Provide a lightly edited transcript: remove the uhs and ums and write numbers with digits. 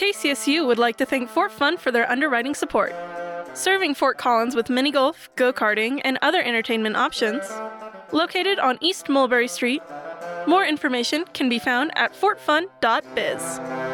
KCSU would like to thank Fort Fun for their underwriting support. Serving Fort Collins with mini golf, go-karting, and other entertainment options. Located on East Mulberry Street. More information can be found at fortfun.biz.